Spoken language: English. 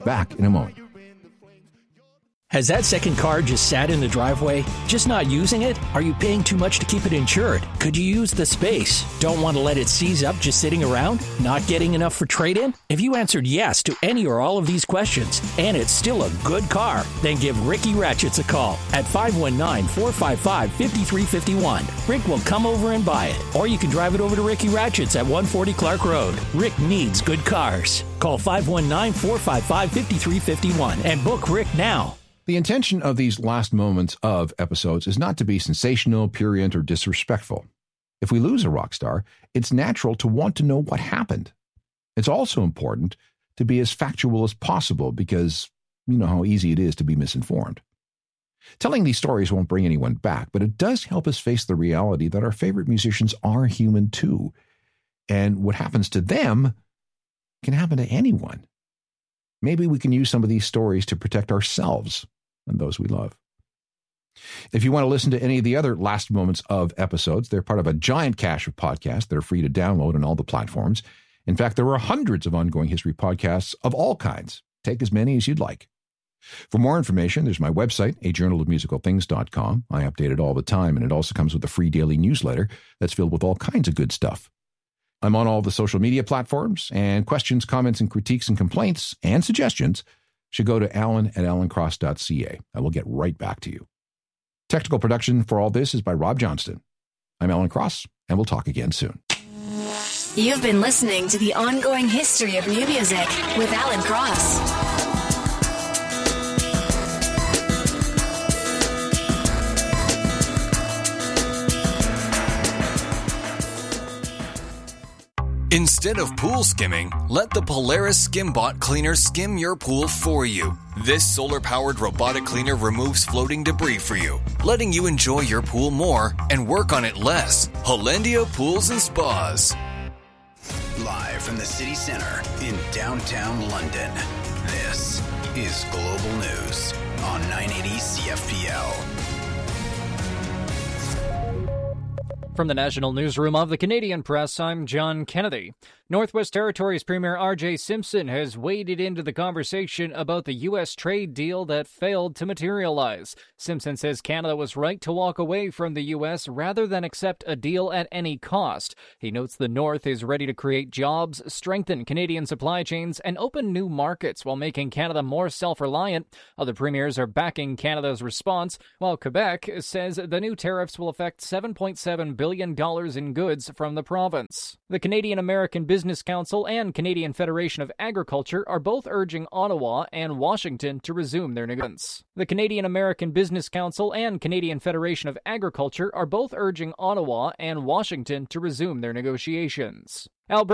Back in a moment. Has that second car just sat in the driveway? Just not using it? Are you paying too much to keep it insured? Could you use the space? Don't want to let it seize up just sitting around? Not getting enough for trade-in? If you answered yes to any or all of these questions, and it's still a good car, then give Ricky Ratchets a call at 519-455-5351. Rick will come over and buy it. Or you can drive it over to Ricky Ratchets at 140 Clark Road. Rick needs good cars. Call 519-455-5351 and book Rick now. The intention of these last moments of episodes is not to be sensational, prurient, or disrespectful. If we lose a rock star, it's natural to want to know what happened. It's also important to be as factual as possible because you know how easy it is to be misinformed. Telling these stories won't bring anyone back, but it does help us face the reality that our favorite musicians are human too. And what happens to them can happen to anyone. Maybe we can use some of these stories to protect ourselves and those we love. If you want to listen to any of the other last moments of episodes, they're part of a giant cache of podcasts that are free to download on all the platforms. In fact, there are hundreds of ongoing history podcasts of all kinds. Take as many as you'd like. For more information, there's my website, ajournalofmusicalthings.com. I update it all the time, and it also comes with a free daily newsletter that's filled with all kinds of good stuff. I'm on all the social media platforms, and questions, comments, and critiques and complaints and suggestions should go to alan@alancross.ca. I will get right back to you. Technical production for all this is by Rob Johnston. I'm Alan Cross, and we'll talk again soon. You've been listening to The Ongoing History of New Music with Alan Cross. Instead of pool skimming, let the Polaris SkimBot cleaner skim your pool for you. This solar-powered robotic cleaner removes floating debris for you, letting you enjoy your pool more and work on it less. Hollandia Pools and Spas. Live from the city center in downtown London, this is Global News on 980 CFPL. From the National Newsroom of the Canadian Press, I'm John Kennedy. Northwest Territories Premier R.J. Simpson has waded into the conversation about the U.S. trade deal that failed to materialize. Simpson says Canada was right to walk away from the U.S. rather than accept a deal at any cost. He notes the North is ready to create jobs, strengthen Canadian supply chains, and open new markets while making Canada more self-reliant. Other premiers are backing Canada's response, while Quebec says the new tariffs will affect $7.7 billion in goods from the province. The Canadian-American Business Council and Canadian Federation of Agriculture are both urging Ottawa and Washington to resume their negotiations. The Canadian-American Business Council and Canadian Federation of Agriculture are both urging Ottawa and Washington to resume their negotiations.